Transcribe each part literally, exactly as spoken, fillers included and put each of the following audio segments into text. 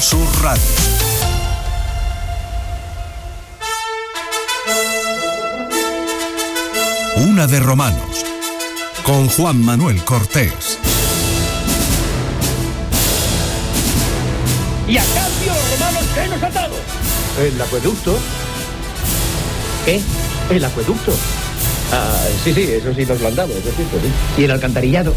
Sur Radio. Una de romanos, con Juan Manuel Cortés. Y a cambio los romanos, ¿qué nos han dado? El acueducto. ¿Qué? El acueducto. Ah, sí, sí, eso sí nos lo han dado, eso es cierto, sí. ¿Y el alcantarillado?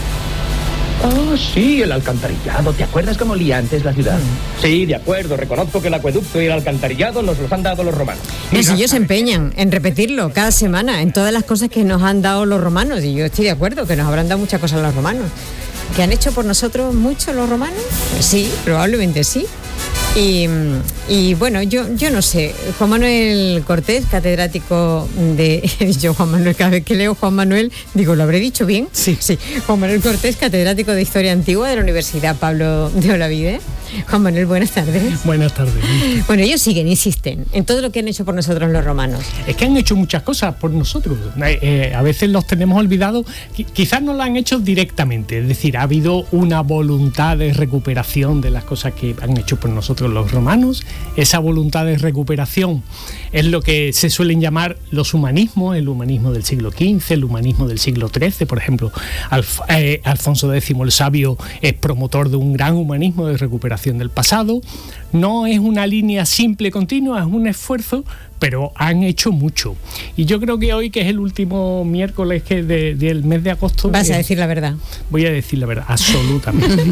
Ah, sí, el alcantarillado. ¿Te acuerdas cómo olía antes la ciudad? Sí, de acuerdo. Reconozco que el acueducto y el alcantarillado nos los han dado los romanos. Y si ellos se empeñan en repetirlo cada semana, en todas las cosas que nos han dado los romanos, y yo estoy de acuerdo, que nos habrán dado muchas cosas los romanos. ¿Que han hecho por nosotros mucho los romanos? Pues sí, probablemente sí. Y, y bueno, yo, yo no sé, Juan Manuel Cortés, catedrático de... Yo Juan Manuel, cada vez que leo Juan Manuel, digo, ¿lo habré dicho bien? Sí, sí. Juan Manuel Cortés, catedrático de Historia Antigua de la Universidad Pablo de Olavide. Juan Manuel, buenas tardes. Buenas tardes. Bueno, ellos siguen, insisten, en todo lo que han hecho por nosotros los romanos. Es que han hecho muchas cosas por nosotros. Eh, eh, a veces los tenemos olvidados. Qu- quizás no lo han hecho directamente. Es decir, ha habido una voluntad de recuperación de las cosas que han hecho por nosotros los romanos. Esa voluntad de recuperación es lo que se suelen llamar los humanismos, el humanismo del siglo quince, el humanismo del siglo trece. Por ejemplo, Alf- eh, Alfonso Décimo el Sabio es promotor de un gran humanismo de recuperación del pasado. No es una línea simple continua, es un esfuerzo, pero han hecho mucho. Y yo creo que hoy, que es el último miércoles que de, del mes de agosto... Vas eh, a decir la verdad. Voy a decir la verdad, absolutamente.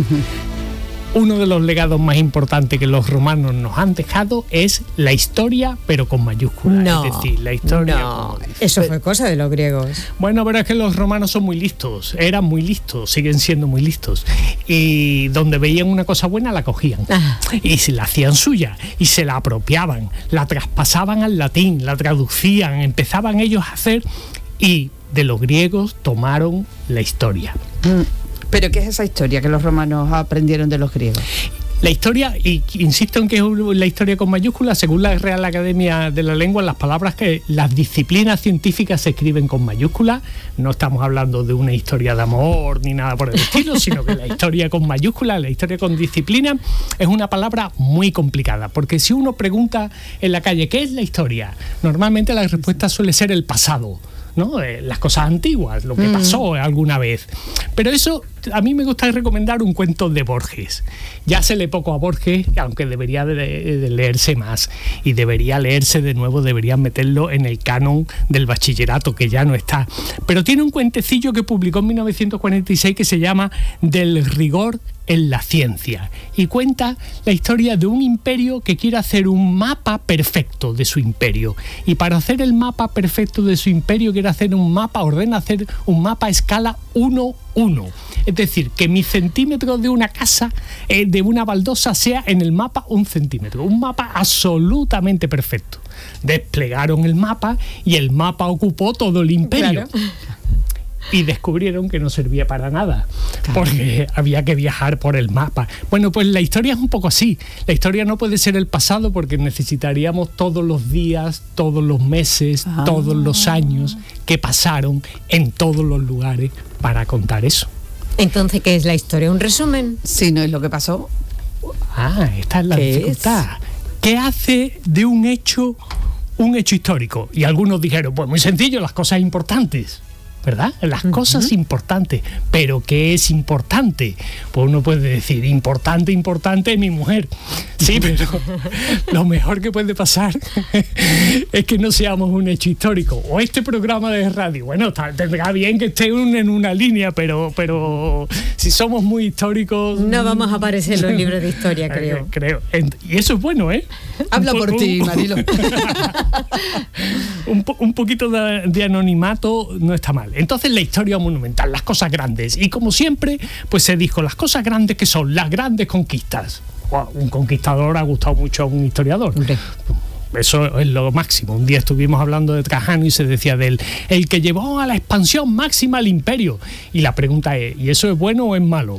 Uno de los legados más importantes que los romanos nos han dejado es la historia, pero con mayúsculas. No, es decir, la historia... no, con- eso fue cosa de los griegos. Bueno, pero es que los romanos son muy listos, eran muy listos, siguen siendo muy listos. Y donde veían una cosa buena la cogían. Ah. Y se la hacían suya, y se la apropiaban, la traspasaban al latín, la traducían, empezaban ellos a hacer, y de los griegos tomaron la historia. ¿Pero qué es esa historia que los romanos aprendieron de los griegos? La historia, y insisto en que es la historia con mayúsculas, según la Real Academia de la Lengua, las palabras que las disciplinas científicas se escriben con mayúsculas. No estamos hablando de una historia de amor ni nada por el estilo, sino que la historia con mayúsculas, la historia con disciplina, es una palabra muy complicada, porque si uno pregunta en la calle ¿qué es la historia?, normalmente la respuesta suele ser el pasado, ¿no? Eh, las cosas antiguas, lo que Mm. pasó alguna vez. Pero eso, a mí me gusta recomendar un cuento de Borges. Ya se lee poco a Borges, aunque debería de, de leerse más. Y debería leerse de nuevo, deberían meterlo en el canon del bachillerato, que ya no está. Pero tiene un cuentecillo que publicó en mil novecientos cuarenta y seis que se llama Del rigor en la ciencia, y cuenta la historia de un imperio que quiere hacer un mapa perfecto de su imperio, y para hacer el mapa perfecto de su imperio quiere hacer un mapa, ordena hacer un mapa a escala uno uno, es decir, que mi centímetro de una casa, eh, de una baldosa, sea en el mapa un centímetro, un mapa absolutamente perfecto. Desplegaron el mapa y el mapa ocupó todo el imperio. Claro. Y descubrieron que no servía para nada, porque había que viajar por el mapa. Bueno, pues la historia es un poco así. La historia no puede ser el pasado, porque necesitaríamos todos los días, todos los meses, Ah. todos los años que pasaron en todos los lugares para contar eso. Entonces, ¿qué es la historia? ¿Un resumen? Si no es lo que pasó. Ah, esta es la ¿Qué dificultad. ¿Qué hace de un hecho un hecho histórico? Y algunos dijeron, pues muy sencillo, las cosas importantes, ¿verdad? Las uh-huh. cosas importantes. ¿Pero qué es importante? Pues uno puede decir, importante, importante es mi mujer. Sí, pero lo mejor que puede pasar es que no seamos un hecho histórico. O este programa de radio, bueno, está, tendrá bien que esté un, en una línea, pero, pero si somos muy históricos... No vamos a aparecer en los libros de historia, creo. creo. Y eso es bueno, ¿eh? Habla por ti, Marilo. un, po- un poquito de, de anonimato no está mal. Entonces, la historia monumental, las cosas grandes. Y como siempre, pues se dijo, las cosas grandes que son las grandes conquistas. Wow, un conquistador ha gustado mucho a un historiador. Hombre. eso es lo máximo. Un día estuvimos hablando de Trajano y se decía de él, el que llevó a la expansión máxima al imperio. Y la pregunta es, ¿y eso es bueno o es malo?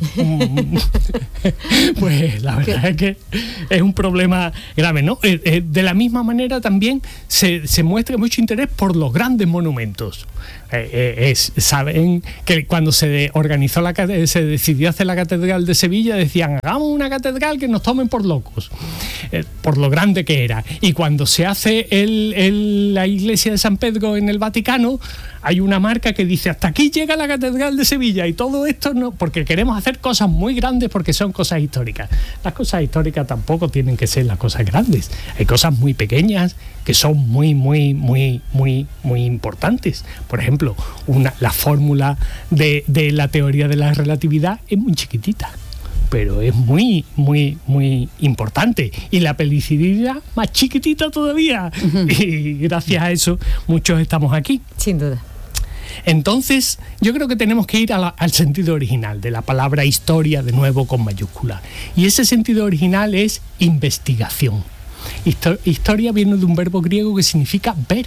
Pues la verdad es que es un problema grave, ¿no? De la misma manera también se, se muestra mucho interés por los grandes monumentos. Eh, es, saben que cuando se organizó la se decidió hacer la catedral de Sevilla, decían, hagamos una catedral que nos tomen por locos, eh, por lo grande que era. Y cuando se hace el, el, la iglesia de San Pedro en el Vaticano, hay una marca que dice, hasta aquí llega la catedral de Sevilla, y todo esto no, porque queremos hacer cosas muy grandes, porque son cosas históricas. Las cosas históricas tampoco tienen que ser las cosas grandes, hay cosas muy pequeñas que son muy, muy, muy, muy, muy importantes. Por ejemplo, una, la fórmula de, de la teoría de la relatividad es muy chiquitita, pero es muy, muy, muy importante. Y la pelicidad más chiquitita todavía. Uh-huh. Y gracias a eso muchos estamos aquí. Sin duda. Entonces, yo creo que tenemos que ir a la, al sentido original de la palabra historia, de nuevo con mayúscula. Y ese sentido original es investigación. Histo- historia viene de un verbo griego que significa ver.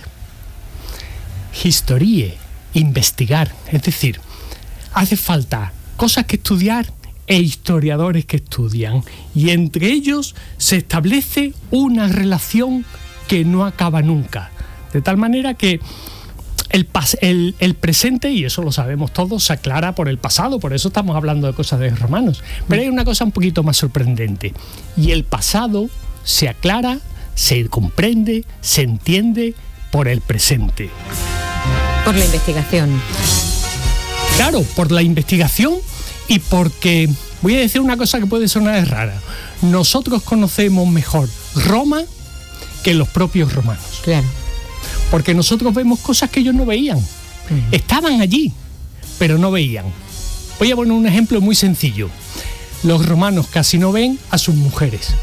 Historie, investigar. Es decir, hace falta cosas que estudiar e historiadores que estudian. Y entre ellos se establece una relación que no acaba nunca. De tal manera que el, pas- el, el presente, y eso lo sabemos todos, se aclara por el pasado. Por eso estamos hablando de cosas de romanos. Pero hay una cosa un poquito más sorprendente. Y el pasado se aclara, se comprende, se entiende por el presente. Por la investigación. Claro, por la investigación y porque, voy a decir una cosa que puede sonar rara, nosotros conocemos mejor Roma que los propios romanos. Claro. Porque nosotros vemos cosas que ellos no veían. Uh-huh. Estaban allí, pero no veían. Voy a poner un ejemplo muy sencillo. Los romanos casi no ven a sus mujeres.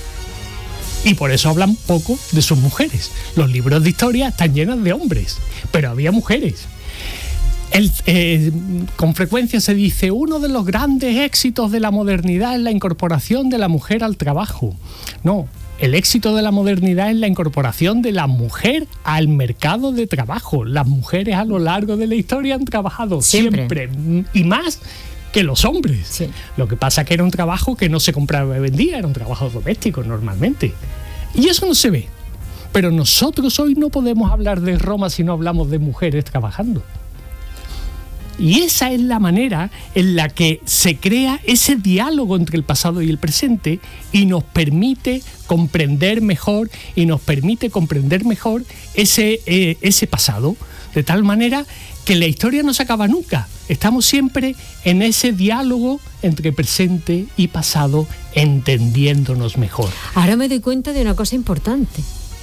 Y por eso hablan poco de sus mujeres. Los libros de historia están llenos de hombres, pero había mujeres. El, eh, con frecuencia se dice, uno de los grandes éxitos de la modernidad es la incorporación de la mujer al trabajo. No, el éxito de la modernidad es la incorporación de la mujer al mercado de trabajo. Las mujeres a lo largo de la historia han trabajado siempre, siempre y más que los hombres. Sí. Lo que pasa es que era un trabajo que no se compraba y vendía, era un trabajo doméstico normalmente. Y eso no se ve. Pero nosotros hoy no podemos hablar de Roma si no hablamos de mujeres trabajando. Y esa es la manera en la que se crea ese diálogo entre el pasado y el presente y nos permite comprender mejor y nos permite comprender mejor ese, eh, ese pasado, de tal manera que la historia no se acaba nunca. Estamos siempre en ese diálogo entre presente y pasado, entendiéndonos mejor. Ahora me doy cuenta de una cosa importante,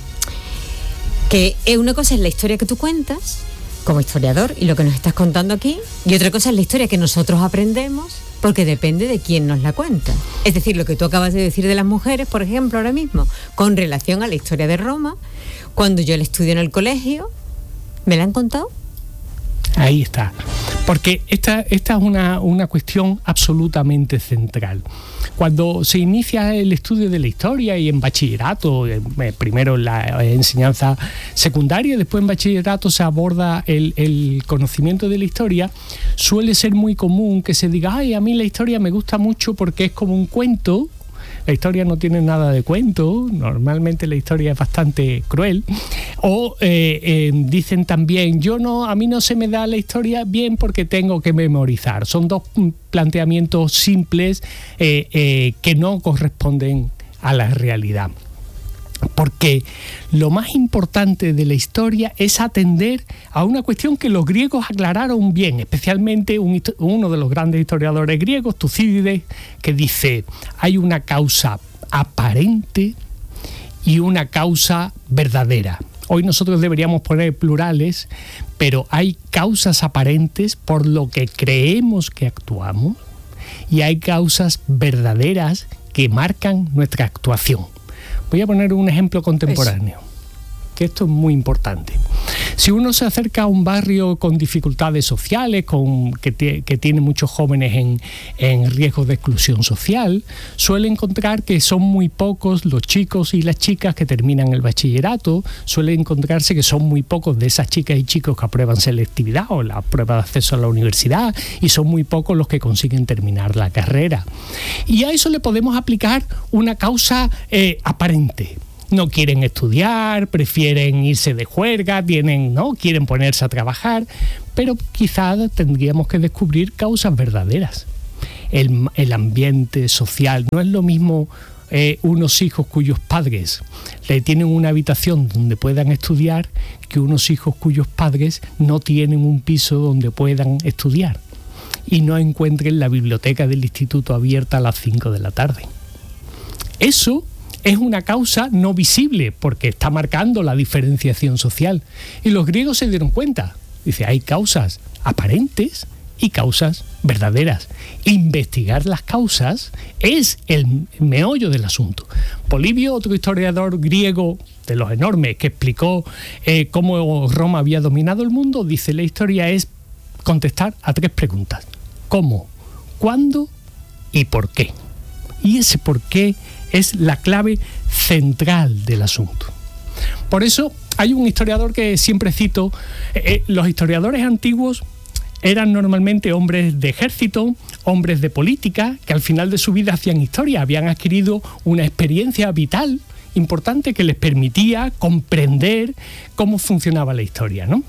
que una cosa es la historia que tú cuentas como historiador y lo que nos estás contando aquí, y otra cosa es la historia que nosotros aprendemos, porque depende de quién nos la cuenta. Es decir, lo que tú acabas de decir de las mujeres, por ejemplo, ahora mismo, con relación a la historia de Roma, cuando yo la estudio en el colegio, ¿me la han contado? Ahí está. Porque esta, esta es una, una cuestión absolutamente central. Cuando se inicia el estudio de la historia y en bachillerato, eh, primero en la enseñanza secundaria y después en bachillerato se aborda el, el conocimiento de la historia, suele ser muy común que se diga, ay, a mí la historia me gusta mucho porque es como un cuento. La historia no tiene nada de cuento, normalmente la historia es bastante cruel. O eh, eh, dicen también, yo no, a mí no se me da la historia bien porque tengo que memorizar. Son dos planteamientos simples eh, eh, que no corresponden a la realidad. Porque lo más importante de la historia es atender a una cuestión que los griegos aclararon bien, especialmente un, uno de los grandes historiadores griegos, Tucídides, que dice, hay una causa aparente y una causa verdadera. Hoy nosotros deberíamos poner plurales, pero hay causas aparentes por lo que creemos que actuamos y hay causas verdaderas que marcan nuestra actuación. Voy a poner un ejemplo contemporáneo. Eso. que esto es muy importante. Si uno se acerca a un barrio con dificultades sociales, con, que, t- que tiene muchos jóvenes en, en riesgo de exclusión social, suele encontrar que son muy pocos los chicos y las chicas que terminan el bachillerato, suele encontrarse que son muy pocos de esas chicas y chicos que aprueban selectividad o la prueba de acceso a la universidad, y son muy pocos los que consiguen terminar la carrera. Y a eso le podemos aplicar una causa eh, aparente. No quieren estudiar, prefieren irse de juerga, tienen, ¿no? quieren ponerse a trabajar, pero quizás tendríamos que descubrir causas verdaderas. El, el ambiente social, no es lo mismo eh, unos hijos cuyos padres le tienen una habitación donde puedan estudiar que unos hijos cuyos padres no tienen un piso donde puedan estudiar y no encuentren la biblioteca del instituto abierta a las cinco de la tarde. Eso es una causa no visible porque está marcando la diferenciación social. Y los griegos se dieron cuenta. Dice, hay causas aparentes y causas verdaderas. Investigar las causas es el meollo del asunto. Polibio, otro historiador griego de los enormes, que explicó eh, cómo Roma había dominado el mundo, dice, la historia es contestar a tres preguntas. ¿Cómo? ¿Cuándo? ¿Y por qué? Y ese por qué es la clave central del asunto. Por eso hay un historiador que siempre cito, eh, los historiadores antiguos eran normalmente hombres de ejército, hombres de política, que al final de su vida hacían historia, habían adquirido una experiencia vital importante que les permitía comprender cómo funcionaba la historia, ¿no?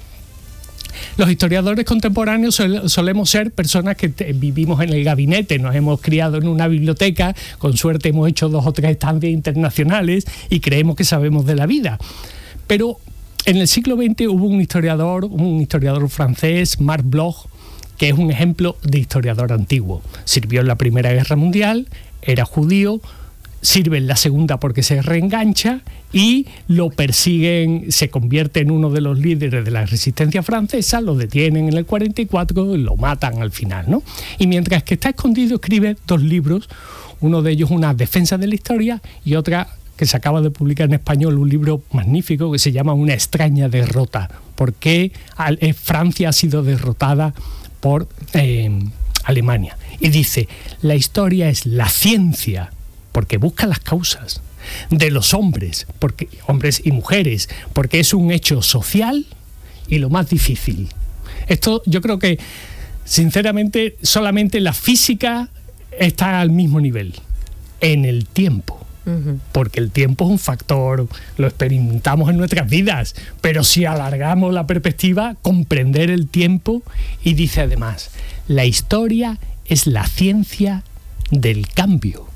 Los historiadores contemporáneos sol- solemos ser personas que te- vivimos en el gabinete, nos hemos criado en una biblioteca, con suerte hemos hecho dos o tres estancias internacionales y creemos que sabemos de la vida. Pero en el siglo veinte hubo un historiador, un historiador francés, Marc Bloch, que es un ejemplo de historiador antiguo. Sirvió en la Primera Guerra Mundial, era judío, sirve en la Segunda porque se reengancha y lo persiguen, se convierte en uno de los líderes de la resistencia francesa, lo detienen en el cuarenta y cuatro y lo matan al final, ¿no? Y mientras que está escondido escribe dos libros, uno de ellos una defensa de la historia y otra que se acaba de publicar en español, un libro magnífico que se llama Una extraña derrota. ¿Por qué Francia ha sido derrotada por eh, Alemania? Y dice, la historia es la ciencia, porque busca las causas, de los hombres, porque, hombres y mujeres, porque es un hecho social y lo más difícil. Esto yo creo que, sinceramente, solamente la física está al mismo nivel, en el tiempo. Uh-huh. Porque el tiempo es un factor, lo experimentamos en nuestras vidas, pero si alargamos la perspectiva, comprender el tiempo, y dice además, la historia es la ciencia del cambio.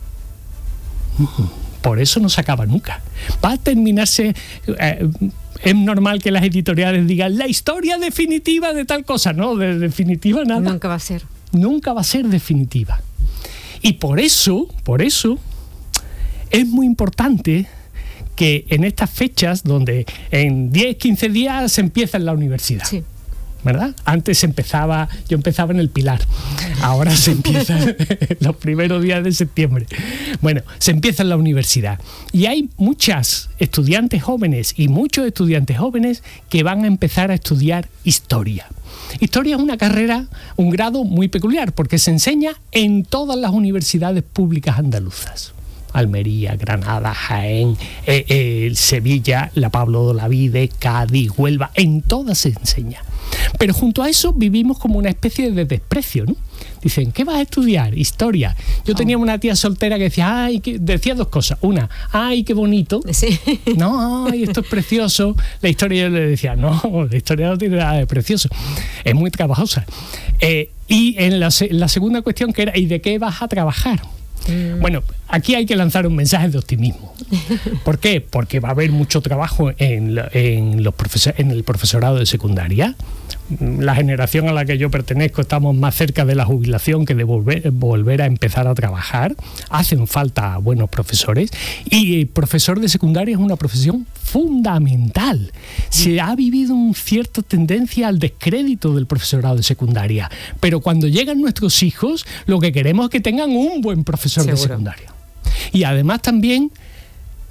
Por eso no se acaba nunca. Va a terminarse... Eh, es normal que las editoriales digan la historia definitiva de tal cosa. No, de definitiva nada. Nunca va a ser. Nunca va a ser definitiva. Y por eso, por eso, es muy importante que en estas fechas, donde en diez, quince días se empieza en la universidad. Sí. ¿Verdad? Antes empezaba, yo empezaba en el Pilar, ahora se empieza los primeros días de septiembre. Bueno, se empieza en la universidad y hay muchas estudiantes jóvenes y muchos estudiantes jóvenes que van a empezar a estudiar historia. Historia es una carrera, un grado muy peculiar porque se enseña en todas las universidades públicas andaluzas. Almería, Granada, Jaén, eh, eh, Sevilla, la Pablo de Olavide, Cádiz, Huelva, en todas se enseña. Pero junto a eso vivimos como una especie de desprecio, ¿no? Dicen, ¿qué vas a estudiar? Historia. Yo tenía una tía soltera que decía, ay, que decía dos cosas. Una, ay, qué bonito. Sí. No, ay, esto es precioso. La historia, yo le decía, no, la historia no tiene nada de precioso. Es muy trabajosa. Eh, y en la, la segunda cuestión que era, ¿y de qué vas a trabajar? Mm. Bueno, aquí hay que lanzar un mensaje de optimismo. ¿Por qué? Porque va a haber mucho trabajo en, en, los profesor, en el profesorado de secundaria. La generación a la que yo pertenezco estamos más cerca de la jubilación que de volver, volver a empezar a trabajar. Hacen falta buenos profesores y el profesor de secundaria es una profesión fundamental. Se ha vivido una cierta tendencia al descrédito del profesorado de secundaria, pero cuando llegan nuestros hijos lo que queremos es que tengan un buen profesor Seguro. de secundaria. Y además también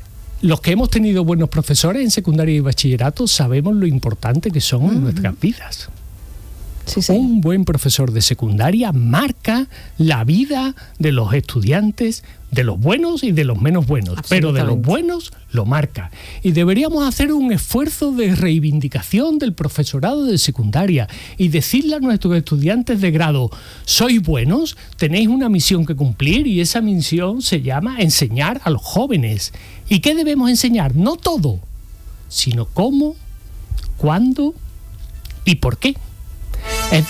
los que hemos tenido buenos profesores en secundaria y bachillerato sabemos lo importante que son en nuestras vidas. Sí, sí. Un buen profesor de secundaria marca la vida de los estudiantes, de los buenos y de los menos buenos, pero de los buenos lo marca. Y deberíamos hacer un esfuerzo de reivindicación del profesorado de secundaria y decirle a nuestros estudiantes de grado: sois buenos, tenéis una misión que cumplir, y esa misión se llama enseñar a los jóvenes. ¿Y qué debemos enseñar? No todo, sino cómo, cuándo y por qué. Es...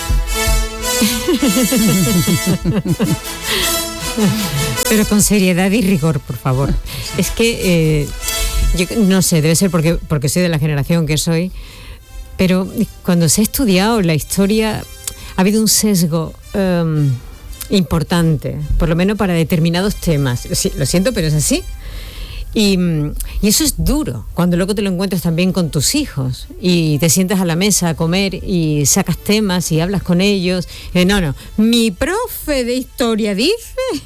Pero con seriedad y rigor, por favor. Es que, eh, yo no sé, debe ser porque, porque soy de la generación que soy, pero cuando se ha estudiado la historia ha habido un sesgo um, importante, por lo menos para determinados temas. Lo siento, pero es así. Y, y eso es duro, cuando luego te lo encuentras también con tus hijos y te sientas a la mesa a comer y sacas temas y hablas con ellos. Eh, no, no, mi profe de historia dice,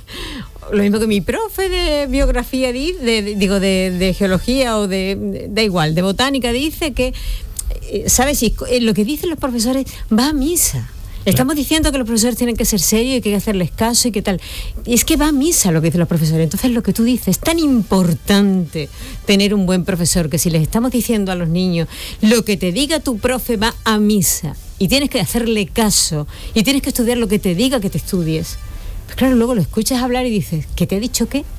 lo mismo que mi profe de biografía dice, de, de, digo, de, de geología o de, de, da igual, de botánica dice que, eh, ¿sabes? Y lo que dicen los profesores va a misa. Estamos diciendo que los profesores tienen que ser serios y que hay que hacerles caso y qué tal. Y es que va a misa lo que dicen los profesores. Entonces, lo que tú dices, es tan importante tener un buen profesor, que si les estamos diciendo a los niños, lo que te diga tu profe va a misa y tienes que hacerle caso y tienes que estudiar lo que te diga que te estudies. Pues claro, luego lo escuchas hablar y dices, ¿qué te ha dicho qué?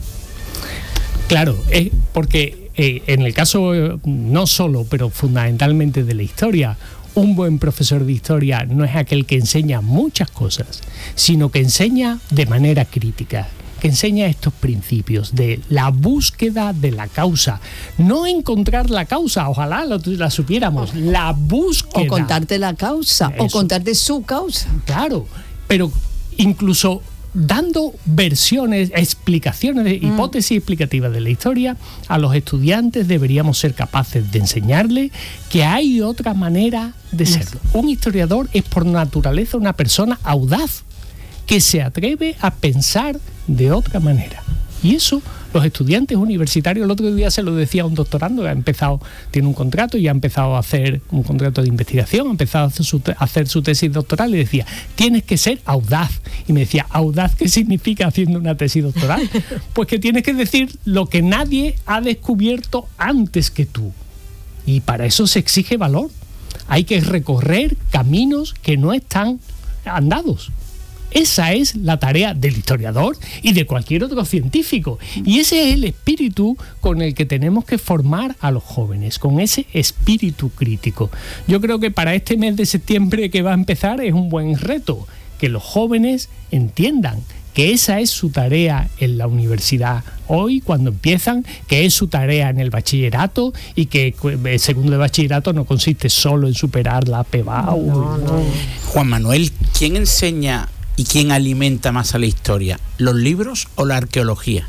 Claro, es porque eh, en el caso eh, no solo, pero fundamentalmente de la historia, un buen profesor de historia no es aquel que enseña muchas cosas, sino que enseña de manera crítica, que enseña estos principios de la búsqueda de la causa. No encontrar la causa, ojalá lo, la supiéramos, la búsqueda. O contarte la causa, Eso. o contarte su causa. Claro, pero incluso dando versiones, explicaciones, mm. hipótesis explicativas de la historia, a los estudiantes deberíamos ser capaces de enseñarles que hay otra manera de serlo. Un historiador es por naturaleza una persona audaz, que se atreve a pensar de otra manera. Y eso los estudiantes universitarios, el otro día se lo decía a un doctorando que ha empezado, tiene un contrato y ha empezado a hacer un contrato de investigación, ha empezado a hacer su, a hacer su tesis doctoral, y decía, tienes que ser audaz. Y me decía, ¿audaz qué significa haciendo una tesis doctoral? Pues que tienes que decir lo que nadie ha descubierto antes que tú. Y para eso se exige valor. Hay que recorrer caminos que no están andados. Esa es la tarea del historiador y de cualquier otro científico. Y ese es el espíritu con el que tenemos que formar a los jóvenes, con ese espíritu crítico. Yo creo que para este mes de septiembre que va a empezar es un buen reto, que los jóvenes entiendan que esa es su tarea en la universidad hoy, cuando empiezan, que es su tarea en el bachillerato, y que el segundo de bachillerato no consiste solo en superar la P B A U. No, no. Juan Manuel, ¿quién enseña y quién alimenta más a la historia? ¿Los libros o la arqueología?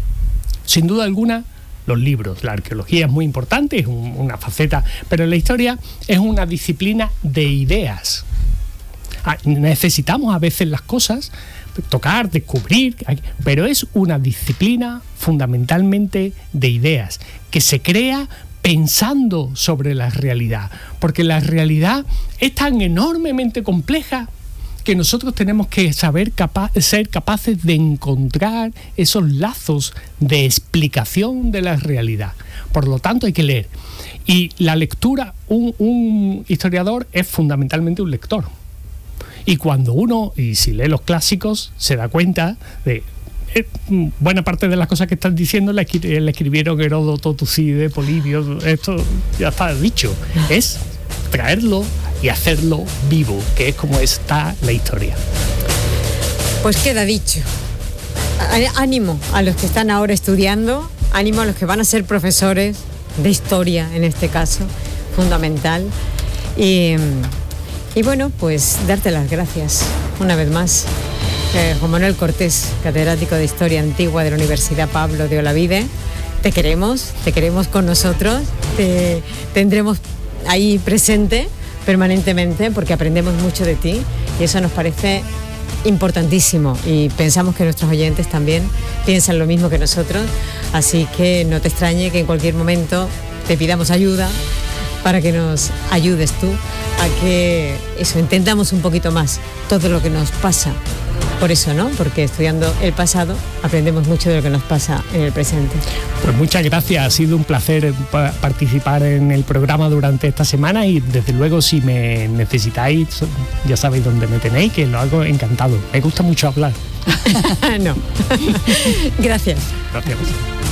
Sin duda alguna, los libros. La arqueología es muy importante, es un, una faceta, pero la historia es una disciplina de ideas. Ah, necesitamos a veces las cosas, tocar, descubrir, pero es una disciplina fundamentalmente de ideas, que se crea pensando sobre la realidad, porque la realidad es tan enormemente compleja que nosotros tenemos que saber capa- ser capaces de encontrar esos lazos de explicación de la realidad. Por lo tanto, hay que leer. Y la lectura, un, un historiador es fundamentalmente un lector. Y cuando uno, y si lee los clásicos, se da cuenta de... Eh, buena parte de las cosas que están diciendo la, escri- la escribieron Heródoto, Tucídides, Polibio, esto ya está dicho. Es traerlo y hacerlo vivo, que es como está la historia. Pues queda dicho. Ánimo a los que están ahora estudiando, ánimo a los que van a ser profesores de historia, en este caso, fundamental. Y, y bueno, pues darte las gracias una vez más. Eh, Juan Manuel Cortés, catedrático de Historia Antigua de la Universidad Pablo de Olavide. Te queremos, te queremos con nosotros, te tendremos ahí presente permanentemente porque aprendemos mucho de ti y eso nos parece importantísimo y pensamos que nuestros oyentes también piensan lo mismo que nosotros, así que no te extrañe que en cualquier momento te pidamos ayuda para que nos ayudes tú a que eso, entendamos un poquito más todo lo que nos pasa. Por eso, ¿no? Porque estudiando el pasado aprendemos mucho de lo que nos pasa en el presente. Pues muchas gracias, ha sido un placer participar en el programa durante esta semana y desde luego si me necesitáis ya sabéis dónde me tenéis, que lo hago encantado. Me gusta mucho hablar. No. Gracias. Gracias.